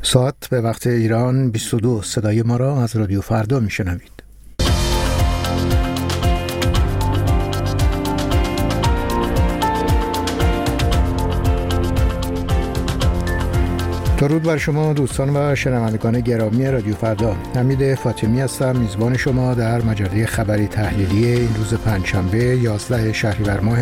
ساعت به وقت ایران 22. صدای ما را از رادیو فردا میشنوید. درود بر شما دوستان و شنوندگان گرامی رادیو فردا. حمید فاطمی هستم، میزبان شما در مجله خبری تحلیلی این روز پنجشنبه 11 شهریور ماه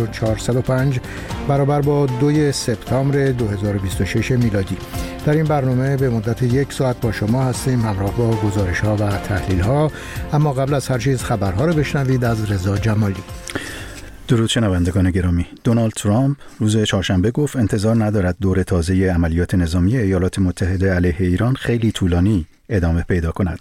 1405 برابر با 2 سپتامبر 2026 میلادی. در این برنامه به مدت 1 ساعت با شما هستیم همراه با گزارش‌ها و تحلیل‌ها، اما قبل از هر چیز خبرها رو بشنوید از رضا جمالی. درود شنوندگان گرامی. دونالد ترامپ روز چهارشنبه گفت انتظار ندارد دور تازه عملیات نظامی ایالات متحده علیه ایران خیلی طولانی ادامه پیدا کند.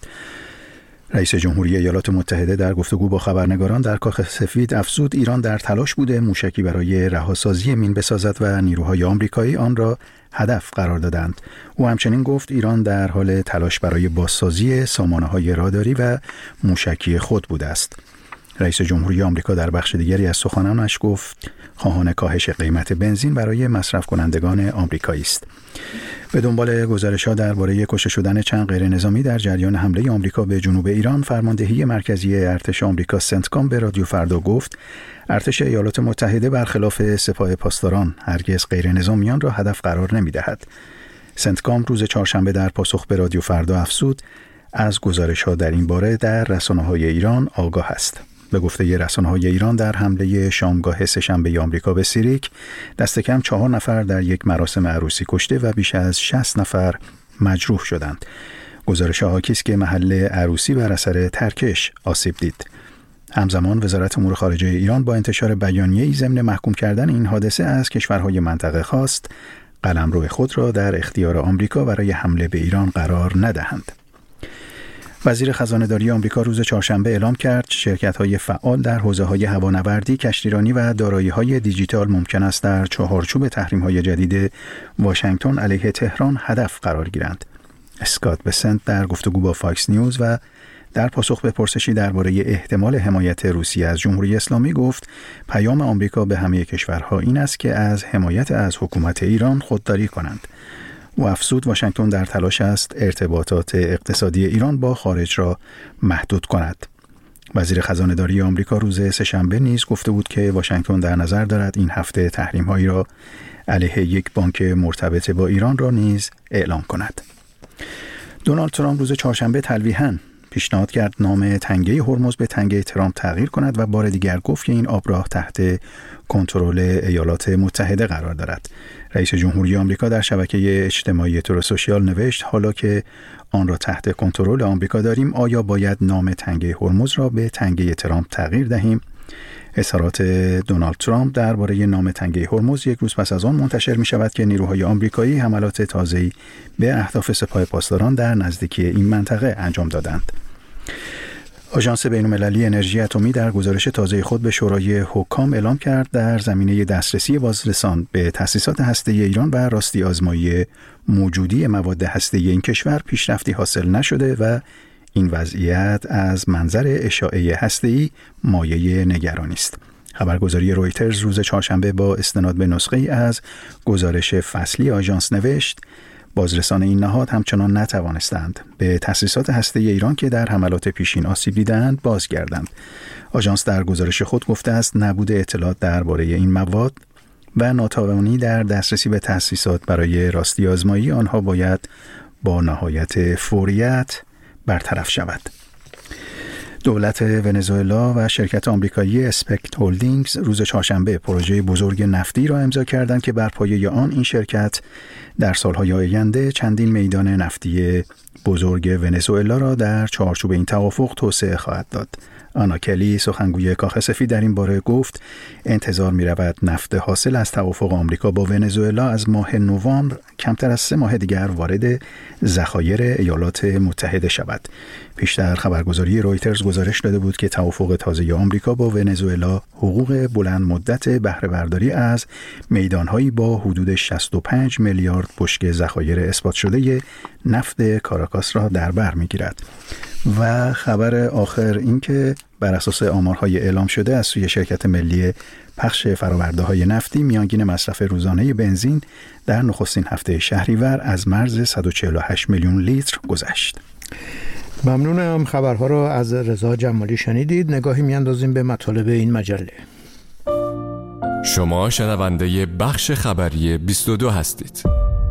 رئیس جمهوری ایالات متحده در گفتگو با خبرنگاران در کاخ سفید افزود ایران در تلاش بوده موشکی برای رهاسازی مین بسازد و نیروهای آمریکایی آن را هدف قرار دادند. او همچنین گفت ایران در حال تلاش برای بازسازی سامانه‌های راداری و موشکی خود بوده است. رئیس جمهوری آمریکا در بخش دیگری از سخنانش گفت خواهان کاهش قیمت بنزین برای مصرف کنندگان آمریکایی است. به دنبال گزارش‌ها درباره کشته شدن چند غیر نظامی در جریان حمله آمریکا به جنوب ایران، فرماندهی مرکزی ارتش آمریکا سنتکام به رادیو فردا گفت ارتش ایالات متحده برخلاف سپاه پاسداران هرگز غیر نظامیان را هدف قرار نمی‌دهد. سنتکام روز چهارشنبه در پاسخ به رادیو فردا افزود از گزارش‌ها در این باره در رسانه‌های ایران آگاه است. به گفته رسانه‌های ایران در حمله شامگاه سه‌شنبه آمریکا به سیریک دست کم 4 نفر در یک مراسم عروسی کشته و بیش از 60 نفر مجروح شدند. گزارش حاکی است که محل عروسی بر اثر ترکش آسیب دید. همزمان وزارت امور خارجه ایران با انتشار بیانیه‌ای ضمن محکوم کردن این حادثه از کشورهای منطقه خواست قلمرو خود را در اختیار آمریکا برای حمله به ایران قرار ندهند. وزیر خزانه‌داری آمریکا روز چهارشنبه اعلام کرد شرکت‌های فعال در حوزه‌های هوانوردی، کشتیرانی و دارایی‌های دیجیتال ممکن است در چهارچوب تحریم‌های جدید واشنگتن علیه تهران هدف قرار گیرند. اسکات بسنت در گفتگو با فاکس نیوز و در پاسخ به پرسشی درباره احتمال حمایت روسیه از جمهوری اسلامی گفت پیام آمریکا به همه کشورها این است که از حمایت از حکومت ایران خودداری کنند. و افزود واشنگتن در تلاش است ارتباطات اقتصادی ایران با خارج را محدود کند. وزیر خزانه‌داری آمریکا روز سه‌شنبه نیز گفته بود که واشنگتن در نظر دارد این هفته تحریم‌هایی را علیه یک بانک مرتبط با ایران را نیز اعلام کند. دونالد ترامپ روز چهارشنبه تلویحاً پیشنهاد کرد نام تنگه هرمز به تنگه ترامپ تغییر کند و بار دیگر گفت که این آبراه تحت کنترل ایالات متحده قرار دارد. رئیس جمهوری آمریکا در شبکه اجتماعی تروث سوشیال نوشت حالا که آن را تحت کنترل آمریکا داریم آیا باید نام تنگه هرمز را به تنگه ترامپ تغییر دهیم؟ اظهارات دونالد ترامپ درباره نام تنگه هرمز یک روز پس از آن منتشر می شود که نیروهای آمریکایی حملات تازه‌ای به اهداف سپاه پاسداران در نزدیکی این منطقه انجام دادند. آژانس بین‌المللی انرژی اتمی در گزارش تازه خود به شورای حکام اعلام کرد در زمینه دسترسی بازرسان به تأسیسات هسته‌ای ایران و راستی آزمایی موجودی مواد هسته‌ای این کشور پیشرفتی حاصل نشده و این وضعیت از منظر اشاعه هسته‌ای مایه نگرانی است. خبرگزاری رویترز روز چهارشنبه با استناد به نسخه‌ای از گزارش فصلی آژانس نوشت بازرسان این نهاد همچنان نتوانستند به تأسیسات هسته‌ای ایران که در حملات پیشین آسیب دیدند بازگردند. آژانس در گزارش خود گفته است نبود اطلاعات درباره این مواد و ناتوانی در دسترسی به تأسیسات برای راستی آزمایی آنها باید با نهایت فوریت برطرف شود. دولت ونزوئلا و شرکت آمریکایی اسپکت هولدینگز روز چهارشنبه پروژه بزرگ نفتی را امضا کردند که بر پایه آن این شرکت در سالهای آینده چندین میدان نفتی بزرگ ونزوئلا را در چارچوب این توافق توسعه خواهد داد. آنا کلی سخنگوی کاخ سفید در این باره گفت انتظار می رود نفت حاصل از توافق آمریکا با ونزوئلا از ماه نوامبر کمتر از 3 ماه دیگر وارد ذخایر ایالات متحده شود. پیشتر خبرگزاری رویترز گزارش داده بود که توافق تازه آمریکا با ونزوئلا حقوق بلند مدت بهره برداری از میدانهایی با حدود 65 میلیارد بشکه ذخایر اثبات شده نفت کاراکاس را در بر می‌گیرد. و خبر آخر این که بر اساس آمارهای اعلام شده از سوی شرکت ملی پخش فرآورده‌های نفتی، میانگین مصرف روزانه بنزین در نخستین هفته شهریور از مرز 148 میلیون لیتر گذشت. ممنونم. خبرها را از رضا جمالی شنیدید. نگاهی میاندازیم به مطالب این مجله. شما شنونده بخش خبری 22 هستید.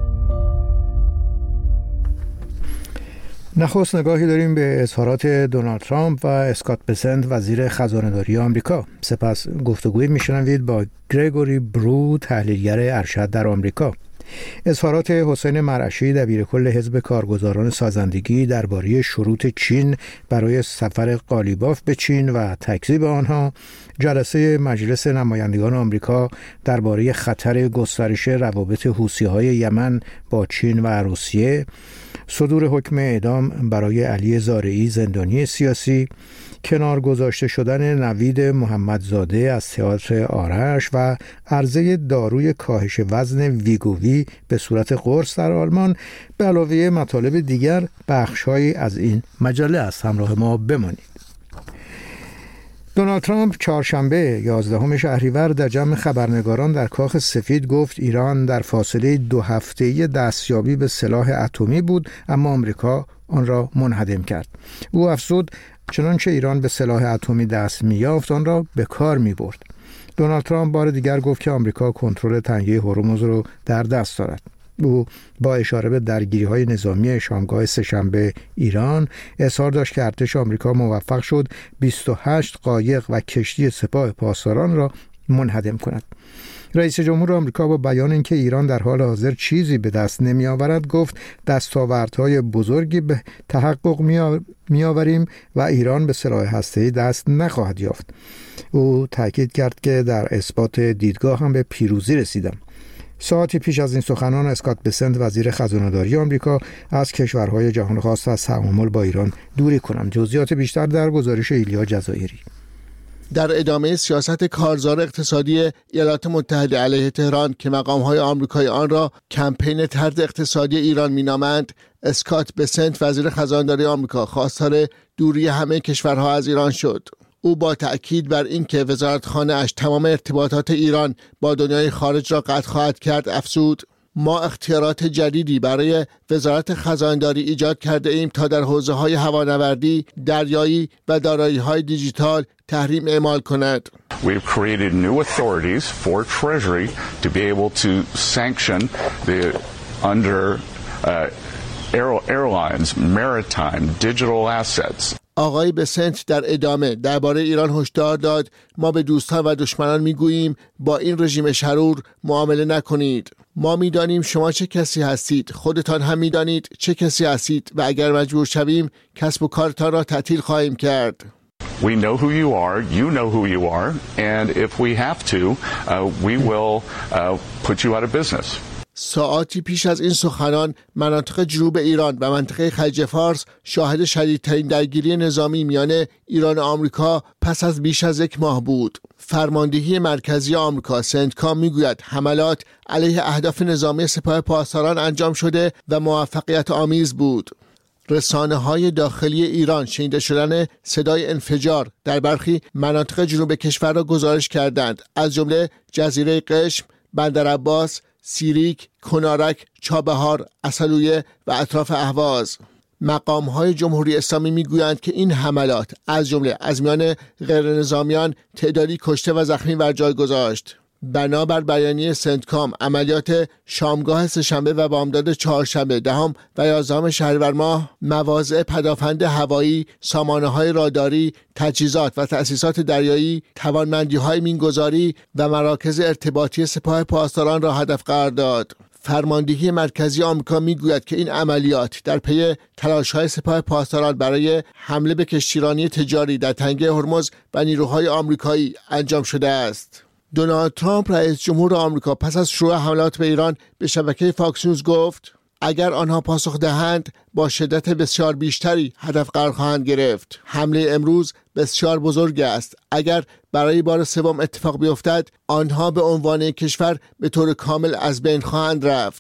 نخست نگاهی داریم به اظهارات دونالد ترامپ و اسکات بسنت وزیر خزانه‌داری آمریکا. سپس گفتگویی میشنوید با گریگوری برو تحلیلگر ارشد در آمریکا. اظهارات حسین مرعشی دبیرکل حزب کارگزاران سازندگی درباره شروط چین برای سفر قالیباف به چین و تکذیب آنها، جلسه مجلس نمایندگان آمریکا درباره خطر گسترش روابط حوثی‌های یمن با چین و روسیه، صدور حکم اعدام برای علی زارعی زندانی سیاسی، کنار گذاشته شدن نوید محمدزاده از تئاتر آرش و عرضه داروی کاهش وزن ویگووی به صورت قرص در آلمان، به علاوه مطالب دیگر بخش‌هایی از این مجله است. همراه ما بمانید. دونالد ترامپ چهارشنبه 11 شهریور در جمع خبرنگاران در کاخ سفید گفت ایران در فاصله 2 هفته‌ای دستیابی به سلاح اتمی بود، اما آمریکا آن را منهدم کرد. او افزود چنانچه ایران به سلاح اتمی دست می‌یافت آن را به کار می‌برد. دونالد ترامپ بار دیگر گفت که آمریکا کنترل تنگه هرمز را در دست دارد. او با اشاره به درگیری‌های نظامی شامگاه سه‌شنبه ایران اظهار داشت که ارتش آمریکا موفق شد 28 قایق و کشتی سپاه پاسداران را منهدم کند. رئیس جمهور آمریکا با بیان اینکه ایران در حال حاضر چیزی به دست نمی‌آورد گفت دستاوردهای بزرگی به تحقق می‌آوریم و ایران به سلاح هسته‌ای دست نخواهد یافت. او تاکید کرد که در اثبات دیدگاه هم به پیروزی رسیدم. ساعتی پیش از این سخنان اسکات بسنت وزیر خزانه‌داری آمریکا از کشورهای جهان خواست از تعامل با ایران دوری کنند. جزئیات بیشتر در گزارش ایلیا جزایری. در ادامه سیاست کارزار اقتصادی ایالات متحده علیه تهران که مقام‌های آمریکایی آن را کمپین طرد اقتصادی ایران می‌نامند، اسکات بسنت وزیر خزانه‌داری آمریکا خواستار دوری همه کشورها از ایران شد. او با تأکید بر اینکه وزارتخانه‌اش تمام ارتباطات ایران با دنیای خارج را قطع خواهد کرد افزود: ما اختیارات جدیدی برای وزارت خزانه‌داری ایجاد کرده ایم تا در حوزه‌های هوانوردی، دریایی و دارایی‌های دیجیتال تحریم اعمال کند. We've created new authorities for Treasury to be able to sanction the airlines, maritime, digital assets. آقای بسنت در ادامه درباره ایران هشدار داد: ما به دوستان و دشمنان میگوییم با این رژیم شرور معامله نکنید. ما میدانیم شما چه کسی هستید، خودتان هم میدانید چه کسی هستید و اگر مجبور شویم کسب و کارتان را تعطیل خواهیم کرد. We know who you are, you know who you are, and if we have to, we will put you out of business. ساعاتی پیش از این سخنان مناطق جنوب ایران و منطقه خلیج فارس شاهد شدیدترین درگیری نظامی میان ایران و آمریکا پس از بیش از 1 ماه بود. فرماندهی مرکزی آمریکا سنتکام میگوید حملات علیه اهداف نظامی سپاه پاسداران انجام شده و موفقیت آمیز بود. رسانه‌های داخلی ایران شنیده شدن صدای انفجار در برخی مناطق جنوب کشور را گزارش کردند، از جمله جزیره قشم، بندرعباس، سیریک، کنارک، چابهار، اصلویه و اطراف اهواز. مقام‌های جمهوری اسلامی میگویند که این حملات از جمله از میان غیرنظامیان تعدادی کشته و زخمی بر جای گذاشت. بنابر بیانیه سنتکام، عملیات شامگاه سه‌شنبه و بامداد چهارشنبه 10 و 11 شهریور ماه مواضع پدافند هوایی، سامانه‌های راداری، تجهیزات و تأسیسات دریایی، توانمندی‌های مینگذاری و مراکز ارتباطی سپاه پاسداران را هدف قرار داد. فرماندهی مرکزی آمریکا میگوید که این عملیات در پی تلاش‌های سپاه پاسداران برای حمله به کشتیرانی تجاری در تنگه هرمز و نیروهای آمریکایی انجام شده است. دونالد ترامپ رئیس جمهور آمریکا پس از شروع حملات به ایران به شبکه فاکس نیوز گفت اگر آنها پاسخ دهند با شدت بسیار بیشتری هدف قرار خواهند گرفت. حمله امروز بسیار بزرگ است. اگر برای بار سوم اتفاق بیفتد آنها به عنوان کشور به طور کامل از بین خواهند رفت.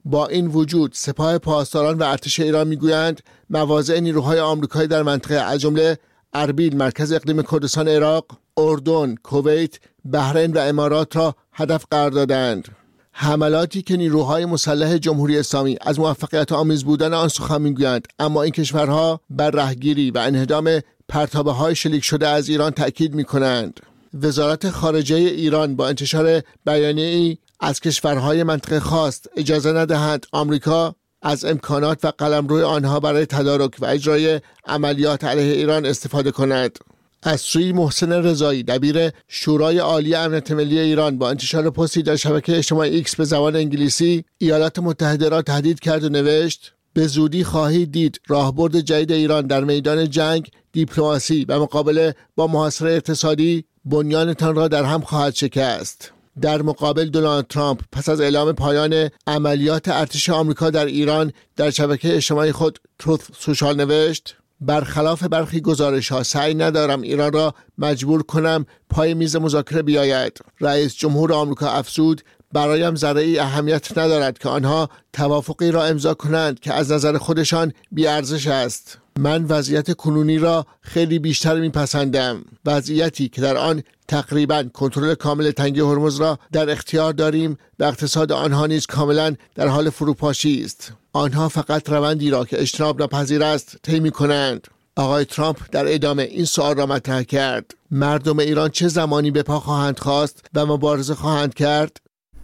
با این وجود سپاه پاسداران و ارتش ایران میگویند مواضع نیروهای آمریکایی در منطقه از جمله اربیل مرکز اقلیم کردستان عراق، اردن، کویت، بحرین و امارات را هدف قرار دادند. حملاتی که نیروهای مسلح جمهوری اسلامی از موفقیت آمیز بودن آن سخن میگویند، اما این کشورها بر رهگیری و انهدام پرتابه‌های شلیک شده از ایران تأکید می‌کنند. وزارت خارجه ایران با انتشار بیانیه‌ای از کشورهای منطقه خواست اجازه ندهند آمریکا از امکانات و قلمرو آنها برای تدارک و اجرای عملیات علیه ایران استفاده کند. از سوی محسن رضایی دبیر شورای عالی امنیت ملی ایران با انتشار پستی در شبکه اجتماعی ایکس به زبان انگلیسی ایالات متحده را تهدید کرد و نوشت: به زودی خواهید دید راهبرد جدید ایران در میدان جنگ، دیپلماسی و مقابله با محاصره اقتصادی بنیانتان را در هم خواهد شکست. در مقابل دونالد ترامپ پس از اعلام پایان عملیات ارتش آمریکا در ایران در شبکه اجتماعی خود تروث سوشال نوشت: برخلاف برخی گزارش‌ها سعی ندارم ایران را مجبور کنم پای میز مذاکره بیاید. رئیس جمهور آمریکا افزود: برایم ذره‌ای اهمیت ندارد که آنها توافقی را امضا کنند که از نظر خودشان بی‌ارزش است. من وضعیت کنونی را خیلی بیشتر میپسندم، وضعیتی که در آن تقریباً کنترل کامل تنگه هرمز را در اختیار داریم و اقتصاد آنها نیز کاملاً در حال فروپاشی است. آنها فقط روندی را که اجتناب ناپذیر است طی می‌کنند. آقای ترامپ در ادامه این سوال را مطرح کرد: مردم ایران چه زمانی به پا خواهند خواست و مبارزه خواهند کرد؟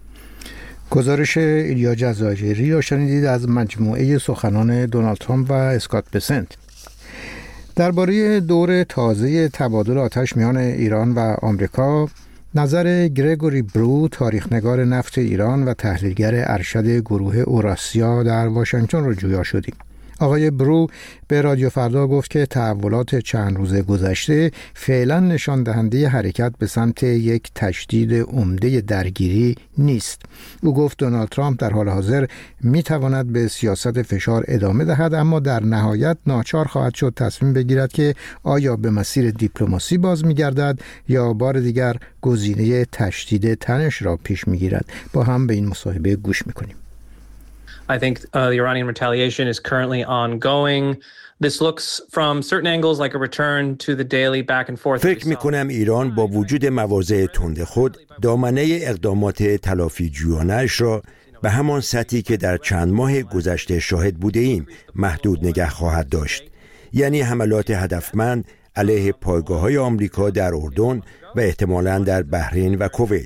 گزارش ایلیا جزایری را شنیدید از مجموعه سخنان دونالد ترامپ و اسکات بسنت. درباره دور تازه تبادل آتش میان ایران و آمریکا، نظر گرگوری برو، تاریخنگار نفت ایران و تحلیلگر ارشد گروه اوراسیا در واشنگتن را جویا شدیم. آقای برو به رادیو فردا گفت که تحولات چند روز گذشته فعلا نشان دهنده حرکت به سمت یک تشدید عمده درگیری نیست. او گفت دونالد ترامپ در حال حاضر می تواند به سیاست فشار ادامه دهد، اما در نهایت ناچار خواهد شد تصمیم بگیرد که آیا به مسیر دیپلماسی باز می گردد یا بار دیگر گزینه تشدید تنش را پیش می گیرد. با هم به این مصاحبه گوش می کنیم. I think the Iranian retaliation is currently ongoing. This looks from certain angles like a return to the daily back and forth. فکر می‌کنم ایران با وجود مواضع تند خود دامنه اقدامات تلافی جویانه‌اش را به همان سطحی که در چند ماه گذشته شاهد بوده ایم محدود نگه خواهد داشت. یعنی حملات هدفمند علیه پایگاه‌های آمریکا در اردن و احتمالاً در بحرین و کویت.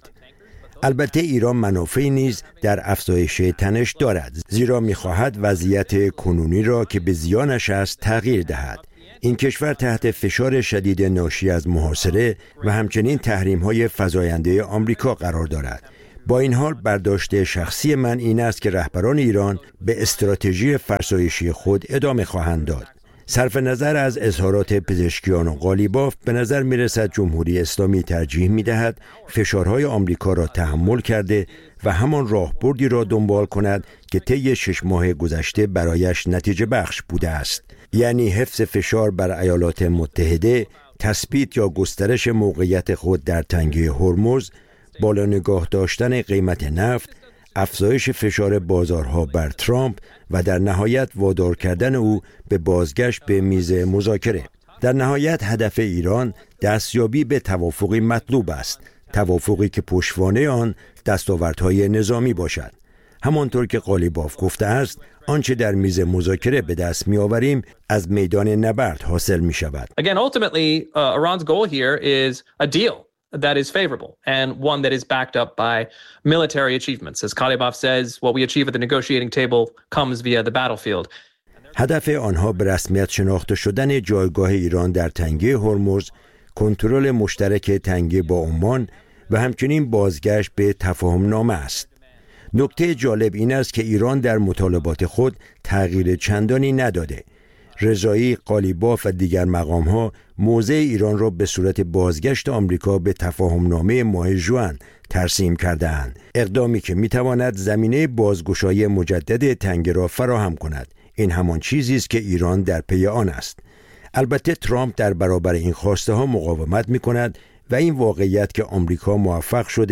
البته ایران منافعی نیز در افزایش تنش دارد، زیرا می‌خواهد وضعیت کنونی را که به زیانش است تغییر دهد. این کشور تحت فشار شدید ناشی از محاصره و همچنین تحریم‌های فزاینده آمریکا قرار دارد. با این حال برداشت شخصی من این است که رهبران ایران به استراتژی فرسایشی خود ادامه خواهند داد. صرف نظر از اظهارات پزشکیان و قالیباف به نظر می رسد جمهوری اسلامی ترجیح می دهد فشارهای آمریکا را تحمل کرده و همان راهبردی را دنبال کند که طی 6 ماه گذشته برایش نتیجه بخش بوده است. یعنی حفظ فشار بر ایالات متحده، تثبیت یا گسترش موقعیت خود در تنگه هرمز، بالا نگاه داشتن قیمت نفت، افزایش فشار بازارها بر ترامپ و در نهایت وادار کردن او به بازگشت به میز مذاکره. در نهایت هدف ایران دستیابی به توافقی مطلوب است، توافقی که پشتوانه آن دستاوردهای نظامی باشد. همانطور که قالیباف گفته است، آنچه در میز مذاکره به دست می‌آوریم از میدان نبرد حاصل می‌شود. Again, ultimately, Iran's goal here is a deal that is favorable and one that is backed up by military achievements. As Kalibov says, what we achieve at the negotiating table comes via the battlefield. هدف آنها به رسمیت شناخته شدن جایگاه ایران در تنگه هرمز، کنترل مشترک تنگه با عمان و همچنین بازگشت به تفاهم نامه است. نکته جالب این است که ایران در مطالبات خود تغییر چندانی نداده. رضایی، قالیباف و دیگر مقام‌ها موضع ایران را به صورت بازگشت آمریکا به تفاهمنامه ماه ژوئن ترسیم کرده‌اند، اقدامی که می‌تواند زمینه بازگشایی مجدد تنگه را فراهم کند. این همان چیزی است که ایران در پی آن است. البته ترامپ در برابر این خواسته‌ها مقاومت می‌کند و این واقعیت که آمریکا موفق شده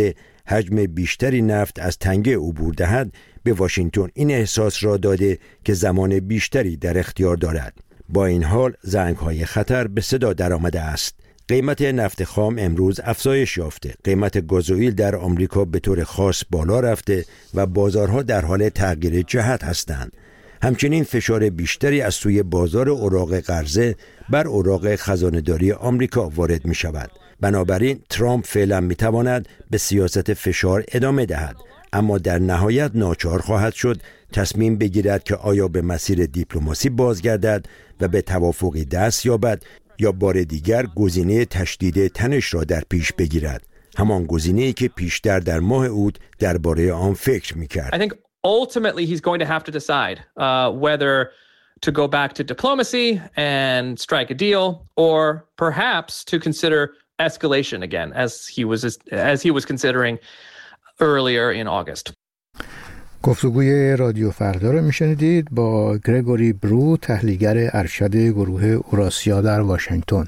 حجم بیشتری نفت از تنگه عبور دهد، به واشنگتن این احساس را داده که زمان بیشتری در اختیار دارد. با این حال زنگ‌های خطر به صدا درآمده است. قیمت نفت خام امروز افزایش یافته. قیمت گازوئیل در آمریکا به طور خاص بالا رفته و بازارها در حال تغییر جهت هستند. همچنین فشار بیشتری از سوی بازار اوراق قرضه بر اوراق خزانه‌داری آمریکا وارد می شود. بنابراین ترامپ فعلا می تواند به سیاست فشار ادامه دهد، اما در نهایت ناچار خواهد شد تصمیم بگیرد که آیا به مسیر دیپلماسی بازگردد و به توافقی دست یابد یا بار دیگر گزینه تشدید تنش را در پیش بگیرد، همان گزینه‌ای که پیشتر در ماه اوت درباره آن فکر می‌کرد. Ultimately, he's going to have to decide whether to go back to diplomacy and strike a deal, or perhaps to consider escalation again, as he was considering earlier in August. گفتگوی رادیو فردا رو میشنیدید با گرگوری برو، تحلیلگر ارشد گروه اوراسیا در واشنگتن.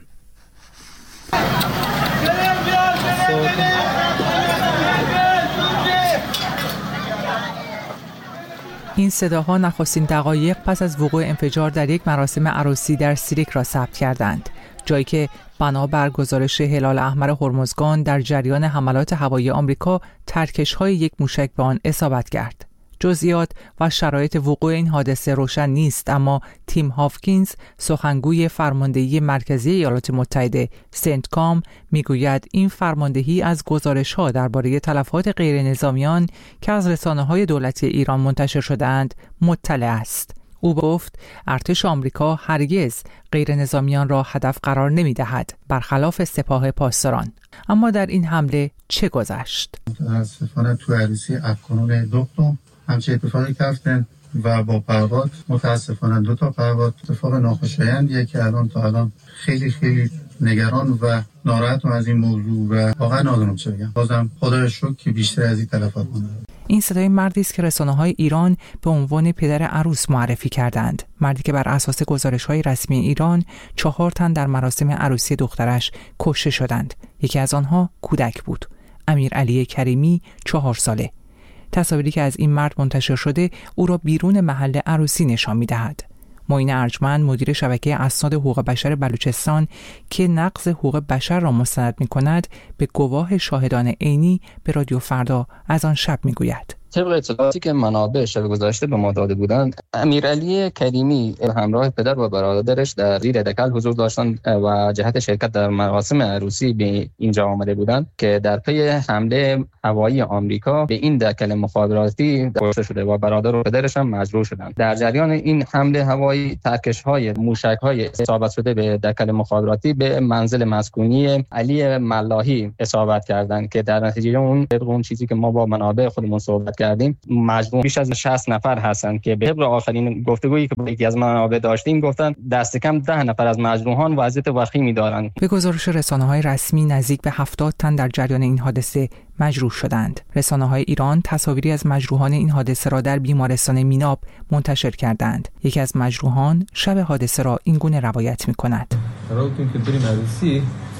این صداها نخستین دقایق پس از وقوع انفجار در یک مراسم عروسی در سیریک را ثبت کردند، جایی که بنابر گزارش هلال احمر هرمزگان در جریان حملات هوایی آمریکا ترکش‌های یک موشک به آن اصابت کرد. جزئیات و شرایط وقوع این حادثه روشن نیست، اما تیم هافکینز، سخنگوی فرماندهی مرکزی ایالات متحده سنتکام، میگوید این فرماندهی از گزارش‌ها درباره تلفات غیر نظامیان که از رسانه‌های دولتی ایران منتشر شده‌اند مطلع است. او گفت ارتش آمریکا هرگز غیر نظامیان را هدف قرار نمی‌دهد، برخلاف سپاه پاسداران. اما در این حمله چه گذشت؟ متاسفانه تو عروسی افغانان دختم همچه اتفاقی کردن و با پرواز متاسفانه 2 تا پرواز اتفاق ناخوشایندیه که الان خیلی خیلی نگران و ناراحتم از این موضوع و واقعا نمیدونم چه بگم. بازم خدا شکر که بیشتر از این تلفات مونده. این صدای مردی است که رسانه‌های ایران به عنوان پدر عروس معرفی کردند. مردی که بر اساس گزارش‌های رسمی ایران 4 تن در مراسم عروسی دخترش کشته شدند. یکی از آنها کودک بود. امیرعلی کریمی 4 ساله. تصاویری که از این مرد منتشر شده او را بیرون محل عروسی نشان می‌دهد. معین ارجمند، مدیر شبکه اسناد حقوق بشر بلوچستان که نقض حقوق بشر را مستند می‌کند، به گواه شاهدان عینی به رادیو فردا از آن شب می‌گوید. طبق اطلاعاتی که منابع شب گذشته به ما داده بودند، امیرعلی کریمی همراه پدر و برادرش در زیر دکل حضور داشتند و جهت شرکت در مراسم عروسی به اینجا آمده بودند که در پی حمله هوایی آمریکا به این دکل مخابراتی کشته شده و برادر و پدرش هم مجروح شدند. در جریان این حمله هوایی ترکش‌های موشک‌های اصابت شده به دکل مخابراتی به منزل مسکونی علی ملاحی اصابت کردند که در نتیجه اون چیزی که ما با منابع خودمون صحبت کردیم، مجموع بیش از 60 نفر هستند که به طبق آخرین گفتگویی که با یکی از منابع داشتیم گفتن دست کم 10 نفر از مجروحان وضعیت وخیمی دارند. به گزارش رسانه‌های رسمی نزدیک به 70 تن در جریان این حادثه مجروح شدند. رسانه‌های ایران تصاویری از مجروحان این حادثه را در بیمارستان میناب منتشر کردند. یکی از مجروحان شب حادثه را اینگونه روایت می‌کند. راهتون که بریم عروسی،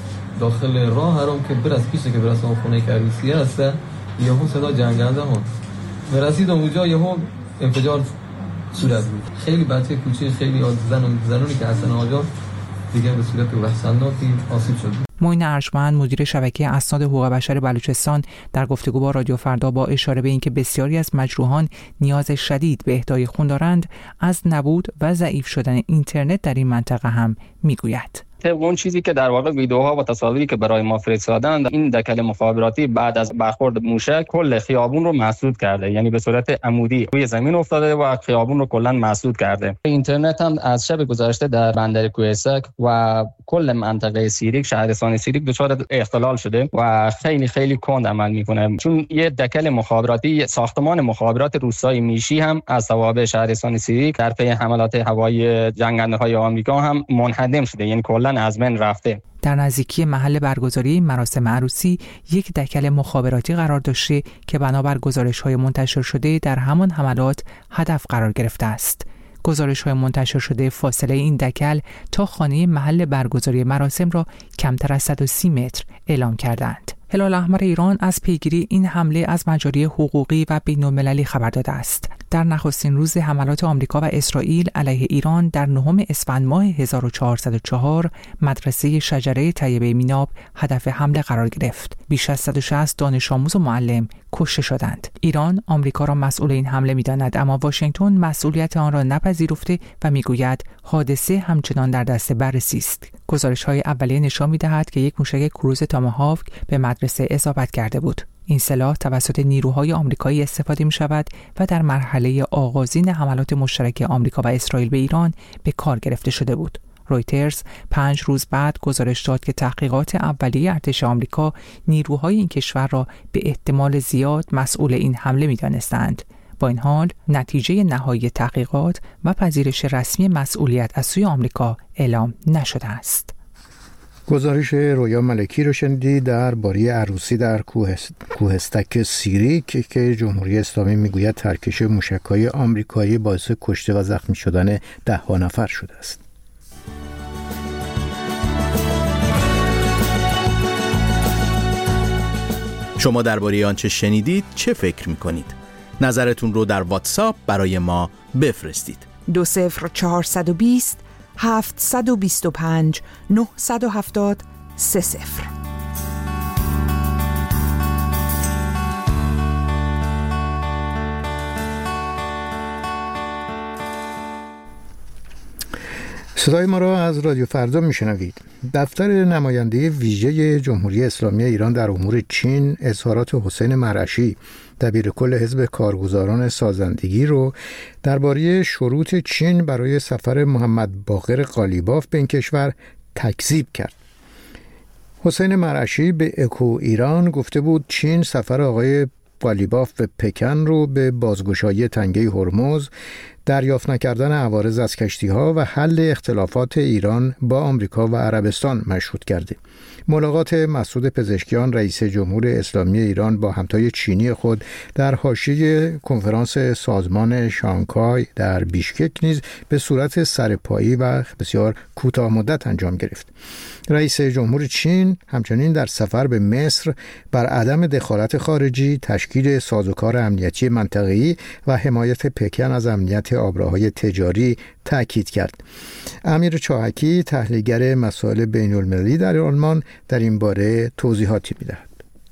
داخل راه هرام که برس پیش که برس اون خونه که عروسی هست، یهو صدا جنگنده ها رسید اونجا، یهو انفجار صورت بود. خیلی بچه کوچیک، خیلی زنانی که هستن آجا دیگه به صورت وحشتناکی آسیب شد. معین ارجمند، مدیر شبکه اسناد حقوق بشر بلوچستان، در گفتگو با رادیو فردا با اشاره به اینکه بسیاری از مجروحان نیاز شدید به اهدای خون دارند، از نبود و ضعیف شدن اینترنت در این منطقه هم میگوید. طبق اون چیزی که در واقع ویدیوها و تصاویری که برای ما فرستادند، این دکل مخابراتی بعد از برخورد موشک کل خیابون رو مسدود کرده، یعنی به صورت عمودی روی زمین افتاده و خیابون رو کلا مسدود کرده. اینترنت هم از شب گذشته در بندر کوهستان و کل منطقه سیریک، شهرستان سیریک دچار اختلال شده و خیلی خیلی کند عمل میکنه، چون یه دکل مخابراتی ساختمان مخابرات روستای میشی هم از توابع شهرستان سیریک در پی حملات هوایی جنگنده‌های آمریکا هم منهدم شده، یعنی کلا از بین رفته. در نزدیکی محل برگزاری مراسم عروسی یک دکل مخابراتی قرار داشته که بنابر گزارش‌های منتشر شده در همان حملات هدف قرار گرفته است. گزارش‌های منتشر شده فاصله این دکل تا خانه محل برگزاری مراسم را کمتر از 130 متر اعلام کردند. هلال احمر ایران از پیگیری این حمله از مجاری حقوقی و بین‌المللی خبر داده است. در نخستین روز حملات آمریکا و اسرائیل علیه ایران در 9 اسفند ماه 1404 مدرسه شجره طیبه میناب هدف حمله قرار گرفت. بیش از 160 دانش آموز و معلم کشته شدند. ایران آمریکا را مسئول این حمله می‌داند، اما واشنگتن مسئولیت آن را نپذیرفته و می‌گوید حادثه همچنان در دست بررسی است. گزارش‌های اولیه نشان می‌دهد که یک موشک کروز تاماهاوک به مدرسه اصابت کرده بود. این سلاح توسط نیروهای آمریکایی استفاده می‌شود و در مرحله آغازین حملات مشترک آمریکا و اسرائیل به ایران به کار گرفته شده بود. رویترز 5 روز بعد گزارش داد که تحقیقات اولیه ارتش آمریکا نیروهای این کشور را به احتمال زیاد مسئول این حمله می‌دانستند. با این حال نتیجه نهایی تحقیقات و پذیرش رسمی مسئولیت از سوی آمریکا اعلام نشده است. گزارش رویا ملکی رو شنیدی درباره عروسی در کوهستک سیریک که جمهوری اسلامی میگوید ترکش موشک‌های آمریکایی باعث کشته و زخمی شدن 10 نفر شده است. شما درباره آنچه شنیدید چه فکر می‌کنید؟ نظرتون رو در واتساپ برای ما بفرستید. 20420 725 970 30. صدای ما را از رادیو فردا میشنوید. دفتر نماینده ویژه جمهوری اسلامی ایران در امور چین اظهارات حسین مرعشی دبیرکل حزب کارگزاران سازندگی رو درباره شروط چین برای سفر محمد باقر قالیباف به این کشور تکذیب کرد. حسین مرعشی به اکو ایران گفته بود چین سفر آقای قالیباف به پکن رو به بازگشایی تنگه هرمز، دریافت نکردن عوارض از کشتی‌ها و حل اختلافات ایران با آمریکا و عربستان مشروط کرده. ملاقات مسعود پزشکیان رئیس جمهور اسلامی ایران با همتای چینی خود در حاشیه کنفرانس سازمان شانگهای در بیشکک نیز به صورت سرپایی و بسیار کوتاه مدت انجام گرفت. رئیس جمهور چین همچنین در سفر به مصر بر عدم دخالت خارجی، تشکیل سازوکار امنیتی منطقه‌ای و حمایت پکن از امنیت آبراهای تجاری تأکید کرد. امیر چاهکی تحلیلگر مسائل بین‌المللی در آلمان در این باره توضیحاتی می‌دهد.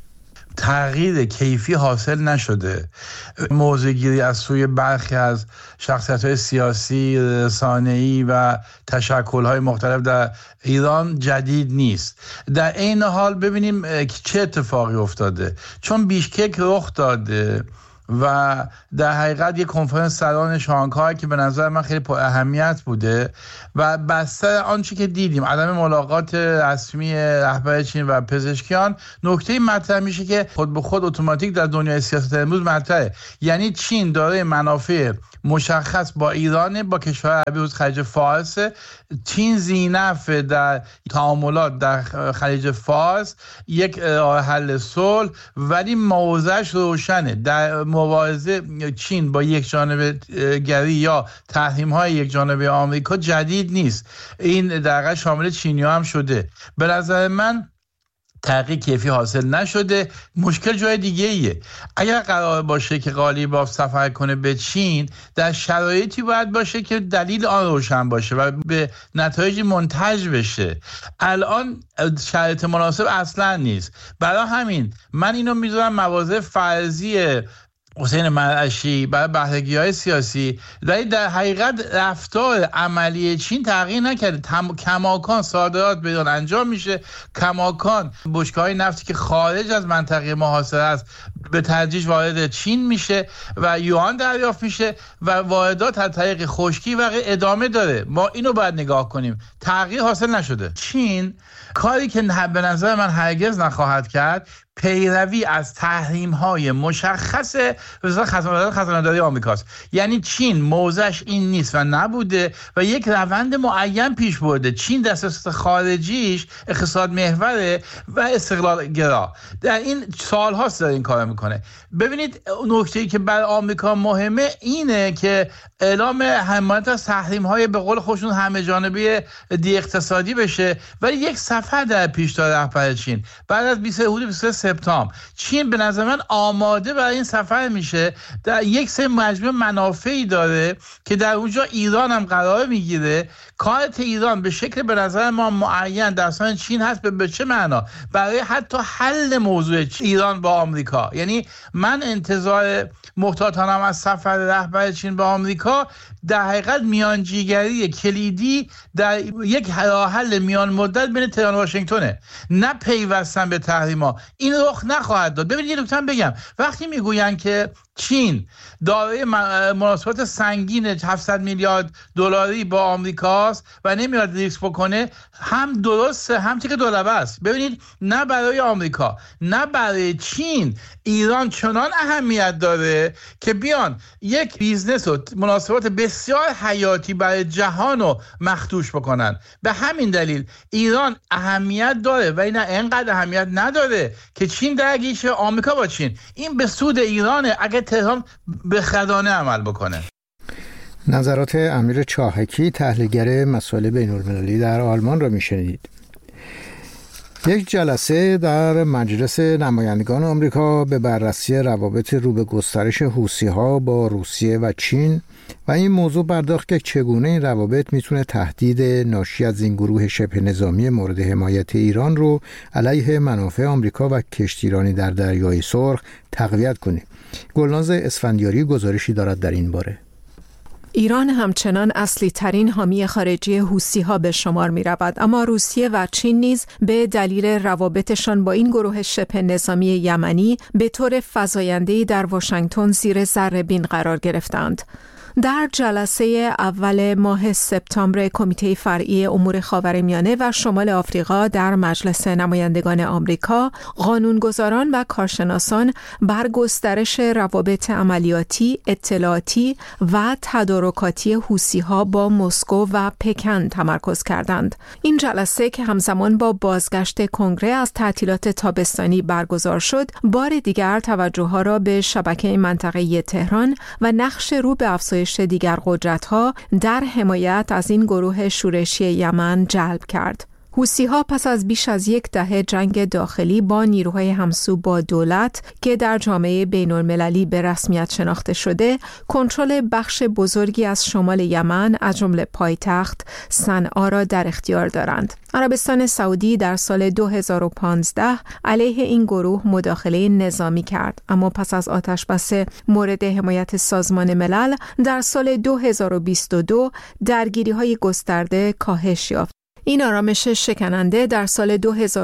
تغییر کیفی حاصل نشده. موضع‌گیری از سوی برخی از شخصیت‌های سیاسی، رسانه‌ای و تشکل‌های مختلف در ایران جدید نیست. در این حال ببینیم چه اتفاقی افتاده. چون بیشکک رخ داده و در حقیقت یک کنفرانس سران شانگهای که به نظر من خیلی پر اهمیت بوده و بستر آنچه که دیدیم عدم ملاقات رسمی رهبر چین و پزشکیان، نکته مطرح میشه که خود به خود اتوماتیک در دنیای سیاست امروز مطرحه. یعنی چین داره منافع مشخص با ایران، با کشور عربی حوزه خلیج فارس. چین ذی‌نفع در تعاملات در خلیج فارس، یک راه حل صلح، ولی موضعش روشنه. در مبارزه چین با یک جانبه گری یا تحریم های یک جانبه آمریکا جدید نیست. این در شامل چینی‌ها هم شده. به نظر من تغییر کیفی حاصل نشده. مشکل جای دیگه ایه. اگر قرار باشه که قالیباف سفر کنه به چین، در شرایطی باید باشه که دلیل آن روشن باشه و به نتایج منتج بشه. الان شرایط مناسب اصلا نیست. برای همین من اینو میذارم مواضع فرضی حسین مرعشی برای بهره‌گیری‌های سیاسی، ولی در حقیقت رفتار عملی چین تغییر نکرده. کماکان صادرات به ایران انجام میشه، کماکان بشکه‌های نفتی که خارج از منطقه محاصره است به تدریج وارد چین میشه و یوان دریافت میشه و واردات از طریق خشکی و ادامه داره. ما اینو باید نگاه کنیم. تغییر حاصل نشده. چین کاری که به نظر من هرگز نخواهد کرد، پیروی از تحریم‌های مشخص وزارت خزانه‌داری آمریکاست. یعنی چین موضعش این نیست و نبوده و یک روند معین پیش برده. چین در سیاست خارجیش اقتصاد محوره و استقلال گرا. در این سال‌هاست داره این کارو میکنه. ببینید نکته‌ای که برای آمریکا مهمه اینه که اعلام حمایت از تحریم‌های به قول خودشون همه جانبه دی اقتصادی بشه، ولی یک سفر در پیش داره رهبر چین بعد از 23 سپتامبر چین به نظر من آماده برای این سفر میشه. در یک سری مجموعه منافعی داره که در اونجا ایران هم قرار میگیره. کارت ایران به شکل به نظر ما معین در سان چین هست. به چه معنا؟ برای حتی حل موضوع ایران با آمریکا. یعنی من انتظار محتاطانم از سفر رهبر چین با آمریکا در حقیقت میانجیگری کلیدی در یک راه حل میان مدت بین تهران و واشنگتنه، نه پیوستن به تحریما. این رخ نخواهد داد. ببینید نکته بگم، وقتی میگوین که چین دارای مناسبات سنگین 700 میلیارد دلاری با آمریکاست و نمیاد ریسک بکنه، هم درسته هم تیک دولبه است. ببینید نه برای آمریکا نه برای چین ایران چنان اهمیت داره که بیان یک بیزنس و مناسبات بسیار حیاتی برای جهان رو مخدوش بکنن. به همین دلیل ایران اهمیت داره و این انقدر اهمیت نداره که چین درگیر شه آمریکا با چین. این به سود ایرانه اگه تهران به خردانه عمل بکنه. نظرات امیر چاهکی تحلیلگر مسائل بین‌المللی در آلمان را میشنید. یک جلسه در مجلس نمایندگان آمریکا به بررسی روابط رو به گسترش حوثی‌ها با روسیه و چین و این موضوع پرداخت که چگونه این روابط میتونه تهدید ناشی از این گروه شبه نظامی مورد حمایت ایران رو علیه منافع آمریکا و کشتیرانی در دریای سرخ تقویت کنه. گلناز اسفندیاری گزارشی دارد در این باره. ایران همچنان اصلی ترین حامی خارجی حوثی‌ها به شمار می رود، اما روسیه و چین نیز به دلیل روابطشان با این گروه شبه نظامی یمنی به طور فزاینده‌ای در واشنگتن زیر ذره‌بین قرار گرفتند. در جلسه اول ماه سپتامبر کمیته فرعی امور خاورمیانه و شمال آفریقا در مجلس نمایندگان آمریکا، قانونگذاران و کارشناسان بر گسترش روابط عملیاتی، اطلاعاتی و تدارکاتی حوثی‌ها با مسکو و پکن تمرکز کردند. این جلسه که همزمان با بازگشت کنگره از تعطیلات تابستانی برگزار شد، بار دیگر توجه‌ها را به شبکه منطقه‌ای تهران و نقش رو به افزایش دیگر قدرت‌ها در حمایت از این گروه شورشی یمن جلب کرد. حوثی‌ها پس از بیش از یک دهه جنگ داخلی با نیروهای همسو با دولت که در جامعه بین‌المللی به رسمیت شناخته شده، کنترل بخش بزرگی از شمال یمن از جمله پایتخت صنعا را در اختیار دارند. عربستان سعودی در سال 2015 علیه این گروه مداخله نظامی کرد، اما پس از آتشبس مورد حمایت سازمان ملل در سال 2022 درگیری‌های گسترده کاهش یافت. این آرامش شکننده در سال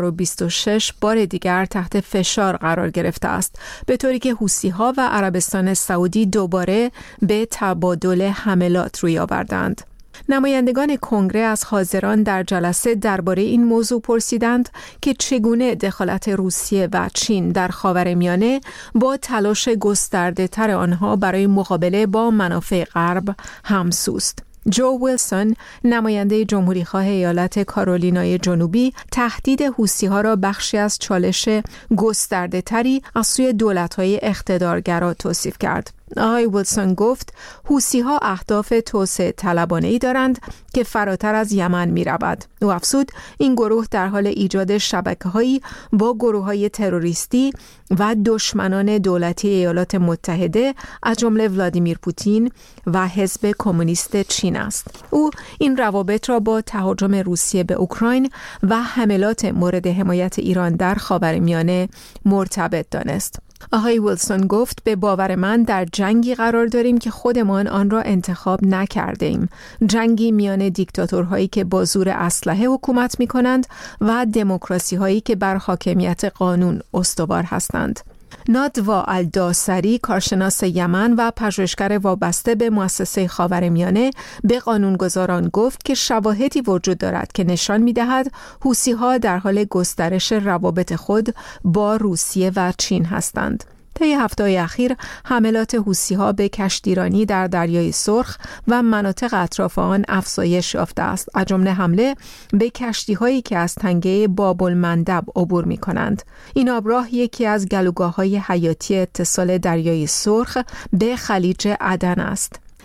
2026 بار دیگر تحت فشار قرار گرفته است، به طوری که حوثی‌ها و عربستان سعودی دوباره به تبادل حملات روی آوردند. نمایندگان کنگره از حاضران در جلسه درباره این موضوع پرسیدند که چگونه دخالت روسیه و چین در خاورمیانه با تلاش گسترده تر آنها برای مقابله با منافع غرب همسوست. جو ویلسون، نماینده جمهوریخواه ایالت کارولینای جنوبی، تهدید حوثی‌ها را بخشی از چالش گسترده تری از سوی دولت‌های اقتدارگرا توصیف کرد. آقای ویلسون گفت حوثی‌ها اهداف توسعه طلبانه‌ای دارند که فراتر از یمن می‌رود. او افزود این گروه در حال ایجاد شبکه‌هایی با گروه‌های تروریستی و دشمنان دولتی ایالات متحده از جمله ولادیمیر پوتین و حزب کمونیست چین است. او این روابط را با تهاجم روسیه به اوکراین و حملات مورد حمایت ایران در خاورمیانه مرتبط دانست. آقای ویلسون گفت به باور من در جنگی قرار داریم که خودمان آن را انتخاب نکرده ایم. جنگی میان دیکتاتورهایی که با زور اسلحه حکومت می کنند و دموکراسی هایی که بر حاکمیت قانون استوار هستند. نادوا الداسری، کارشناس یمن و پژوهشگر وابسته به مؤسسه خاورمیانه، به قانونگذاران گفت که شواهدی وجود دارد که نشان می‌دهد حوثی‌ها در حال گسترش روابط خود با روسیه و چین هستند. طی هفته‌های اخیر حملات حوثی‌ها به کشتیرانی در دریای سرخ و مناطق اطراف آن افزایش یافته است، از جمله حمله به کشتی‌هایی که از تنگه باب المندب عبور می‌کنند. این آبراه یکی از گلوگاه‌های حیاتی اتصال دریای سرخ به خلیج عدن است.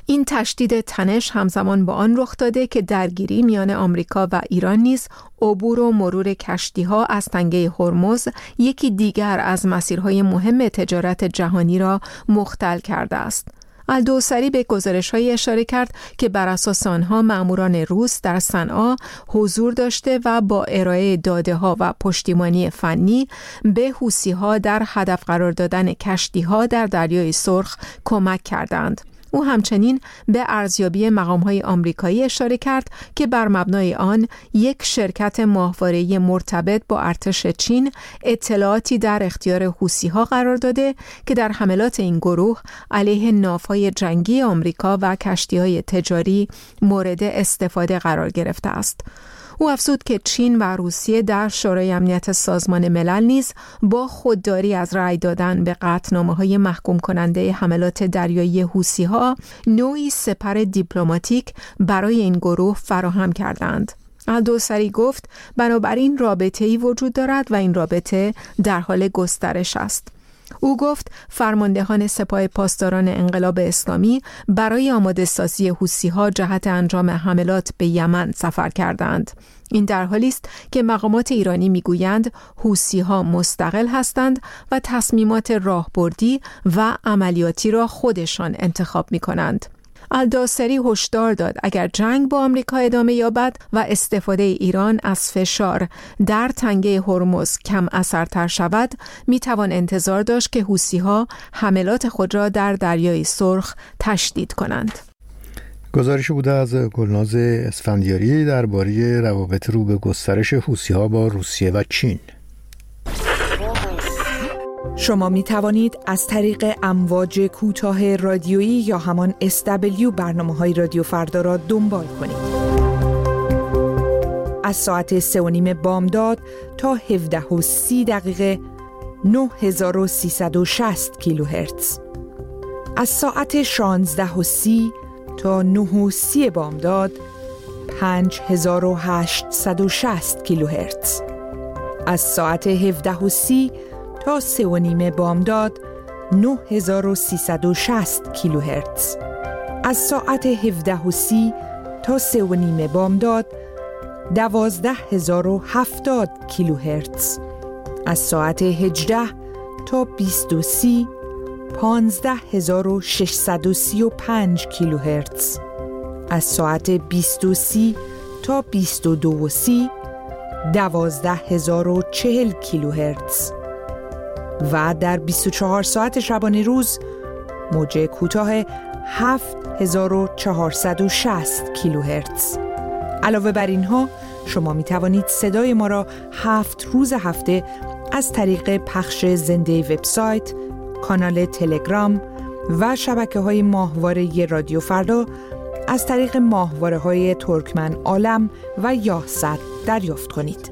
این تشدید تنش همزمان با آن رخ داده که درگیری میان آمریکا و ایران نیز عبور و مرور کشتی‌ها از تنگه هرمز یکی دیگر از مسیرهای مهم تجارت جهانی را مختل کرده است. الدوسری به گزارش‌های اشاره کرد که بر اساس آنها مأموران روس در صنعا حضور داشته و با ارائه داده‌ها و پشتیبانی فنی به حوثی‌ها در هدف قرار دادن کشتی‌ها در دریای سرخ کمک کردند. او همچنین به ارزیابی مقام‌های آمریکایی اشاره کرد که بر مبنای آن یک شرکت ماهواره‌ای مرتبط با ارتش چین اطلاعاتی در اختیار حوثی‌ها قرار داده که در حملات این گروه علیه ناوهای جنگی آمریکا و کشتی‌های تجاری مورد استفاده قرار گرفته است. او افزود که چین و روسیه در شورای امنیت سازمان ملل نیز با خودداری از رأی دادن به قطعنامه‌های محکوم کننده حملات دریایی حوثی‌ها نوعی سپر دیپلماتیک برای این گروه فراهم کردند. الدوسری گفت بنابراین رابطه‌ای وجود دارد و این رابطه در حال گسترش است. او گفت فرماندهان سپاه پاسداران انقلاب اسلامی برای آماده سازی حوثی‌ها جهت انجام حملات به یمن سفر کردند. این در حالی است که مقامات ایرانی میگویند حوثی‌ها مستقل هستند و تصمیمات راهبردی و عملیاتی را خودشان انتخاب می‌کنند. الدوسری هشدار داد اگر جنگ با آمریکا ادامه یابد و استفاده ایران از فشار در تنگه هرمز کم اثرتر شود، میتوان انتظار داشت که حوثی‌ها حملات خود را در دریای سرخ تشدید کنند. گزارش بوده از گلناز اسفندیاری درباره روابط رو به گسترش حوثی‌ها با روسیه و چین. شما می توانید از طریق امواج کوتاه رادیویی یا همان SW برنامه‌های رادیو فردا را دنبال کنید. از ساعت 3:30 بامداد تا 17:30 9360 کیلوهرتز. از ساعت 16:30 تا 9:30 بامداد 5860 کیلوهرتز. از ساعت 17:30 تا 3:30 بامداد 9360 کیلوهرتز. از ساعت 17:30 تا 3:30 بامداد 12070 کیلوهرتز. از ساعت 18 تا 20:30 15635 کیلوهرتز. از ساعت 20:30 تا 22:30 12040 کیلوهرتز. و در 24 ساعت شبانه روز موج کوتاه 7460 کیلوهرتز. علاوه بر اینها شما می توانید صدای ما را 7 روز هفته از طریق پخش زنده وبسایت، کانال تلگرام و شبکه‌های ماهواره رادیو فردا از طریق ماهواره‌های ترکمن عالم و یاهصد دریافت کنید.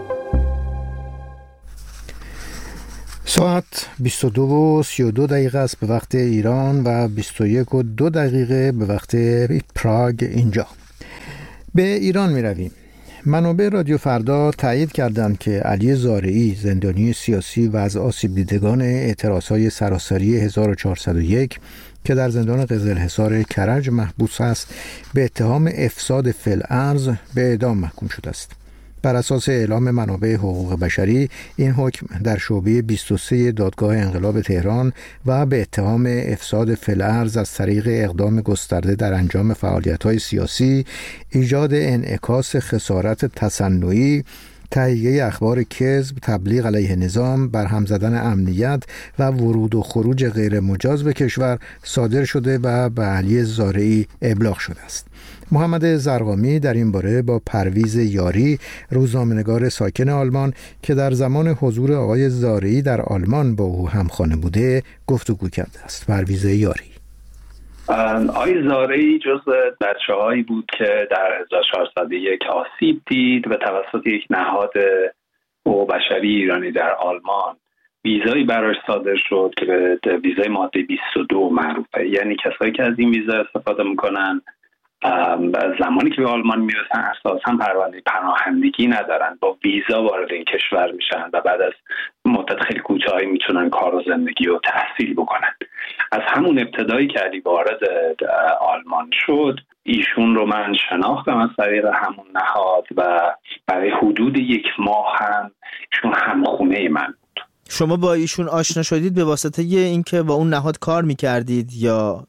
ساعت 22:32 است به وقت ایران و 21:02 به وقت پراگ اینجا. به ایران می رویم. منابع رادیو فردا تایید کردند که علی زارعی، زندانی سیاسی و از آسیب دیدگان اعتراضهای سراسری 1401 که در زندان قزلحصار کرج محبوس است، به اتهام افساد فی‌الارض به اعدام محکوم شده است. بر اساس اعلام منابع حقوق بشری، این حکم در شعبه 23 دادگاه انقلاب تهران و به اتهام افساد فی‌الارض از طریق اقدام گسترده در انجام فعالیت‌های سیاسی، ایجاد انعکاس خسارت تصنعی، تهیه اخبار کذب، تبلیغ علیه نظام، برهم زدن امنیت و ورود و خروج غیر مجاز به کشور صادر شده و به علی زارعی ابلاغ شده است. محمد زرقامی در این باره با پرویز یاری، روزنامه‌نگار ساکن آلمان که در زمان حضور آقای زارعی در آلمان با او همخانه بوده، گفتگو کرده است. پرویز یاری: آقای زارعی جزو بچه‌هایی بود که در 1401 آسیب دید و توسط یک نهاد حقوق بشری ایرانی در آلمان ویزایی براش صادر شد که به ویزای ماده 22 معروفه. یعنی کسایی که از این ویزا استفاده میکنن زمانی که به آلمان میرسن اساسا پرونده پناهندگی ندارن، با ویزا وارد این کشور میشن و بعد از مدت خیلی کوتاهی میتونن کار و زندگی و تحصیل بکنن. از همون ابتدایی که علی وارد آلمان شد، ایشون رو من شناختم از طریق همون نهاد و برای حدود 1 ماه هم ایشون همخونه من بود. شما با ایشون آشنا شدید به واسطه اینکه با اون نهاد کار میکردید یا؟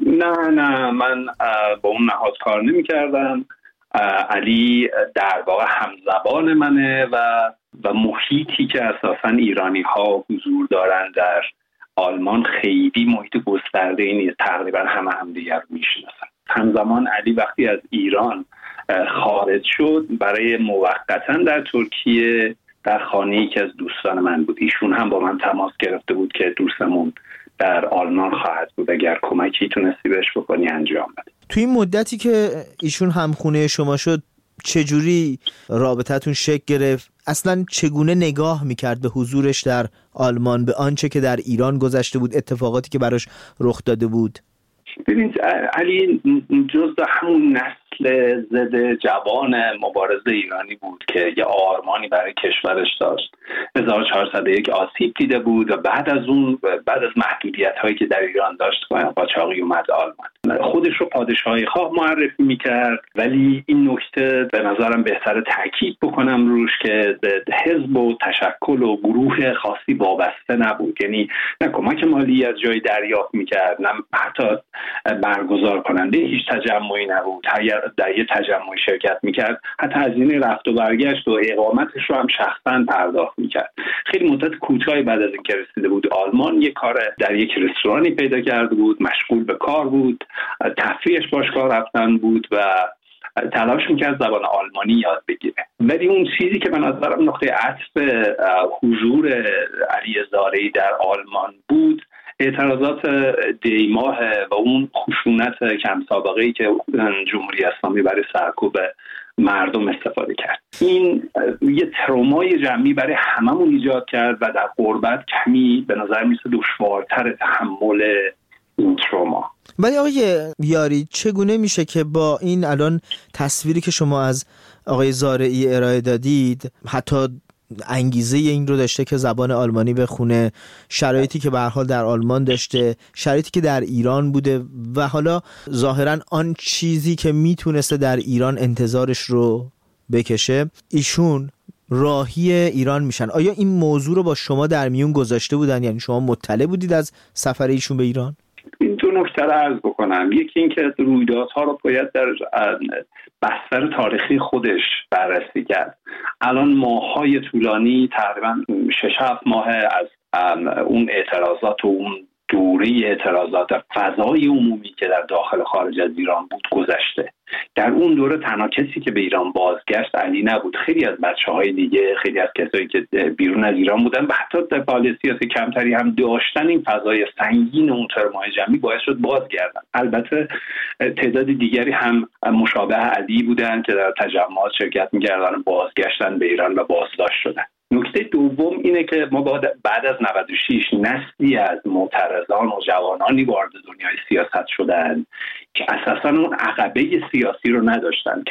نه من با اون نهاد کار نمیکردم. علی در واقع همزبان منه و محیطی که اساساً ایرانی ها حضور دارن در آلمان خیلی محیط گسترده‌ای نیست، تقریبا همدیگر رو میشناسن. همزمان علی وقتی از ایران خارج شد، برای موقتاً در ترکیه در خانه‌ای که از دوستان من بود. ایشون هم با من تماس گرفته بود که دوستمون در آلمان خواهد بود، اگر کمکی تونستی بهش بکنی انجام بده. توی این مدتی که ایشون همخونه شما شد چجوری رابطتون شکل گرفت؟ اصلا چگونه نگاه میکرد به حضورش در آلمان، به آنچه که در ایران گذشته بود، اتفاقاتی که براش رخ داده بود؟ ببینید علی جزء همون نسل ضد جوان مبارز ایرانی بود که یه آرمانی برای کشورش داشت. 1401 آسیب دیده بود و بعد از محدودیت هایی که در ایران داشت قاچاقی اومد آلمان. خودش رو پادشاهی خواه معرفی میکرد، ولی این نکته به نظرم بهتره تاکید بکنم روش که حزب و تشکل و گروه خاصی وابسته نبود. یعنی نه کمک مالی از جای دریافت میکرد، نه حتی برگزار کننده هیچ تجمعی نبود. در یه تجمعی شرکت میکرد، حتی هزینه رفت و برگشت و اقامتش رو هم شخصا پرداخت میکرد. خیلی مدت کوتاهی بعد از اینکه رسیده بود آلمان، یه کار در یک رستورانی پیدا کرده بود، مشغول به کار بود، تفریحش باشگاه رفتن بود و تلاش میکرد زبان آلمانی یاد بگیره. ولی اون چیزی که به نظرم نقطه عطف حضور علی زارعی در آلمان بود، اعتراضات دیماه و اون خشونت کم سابقه‌ای که جمهوری اسلامی برای سرکوب مردم استفاده کرد. این یه ترومای جمعی برای هممون ایجاد کرد و در غربت کمی به نظر میسه دشوارتر تحمل این تروما. ولی آقای یاری، چگونه میشه که با این الان تصویری که شما از آقای زارعی ارائه دادید، حتی انگیزه این رو داشته که زبان آلمانی بخونه، شرایطی که به هر حال در آلمان داشته، شرایطی که در ایران بوده و حالا ظاهرا آن چیزی که میتونسته در ایران انتظارش رو بکشه، ایشون راهی ایران میشن؟ آیا این موضوع رو با شما در میون گذاشته بودن؟ یعنی شما مطلع بودید از سفر ایشون به ایران؟ این دو نکته رو عرض بکنم. یکی این که رویدادها رو باید در بستر تاریخی خودش بررسی کرد. الان ماه‌های طولانی، تقریبا 6-7 ماه از اون اعتراضات و اون دوره اعتراضات فضای عمومی که در داخل و خارج از ایران بود گذشته. در اون دوره تنها کسی که به ایران بازگشت علی نبود. خیلی از بچه‌های دیگه، خیلی از کسایی که بیرون از ایران بودن و حتی در فعالیت سیاسی کمتری هم داشتن، این فضای سنگین اون ترمای جمعی باعث شد بازگردن. البته تعداد دیگری هم مشابه علی بودن که در تجمعات شرکت می‌کردن، بازگشتن به ایران و بازداشت شدن. نکته دوم اینه که ما بعد از 96 نسلی از معترضان و جوانانی وارد دنیای سیاست شدن که اساساً اون عقبه سیاسی رو نداشتن.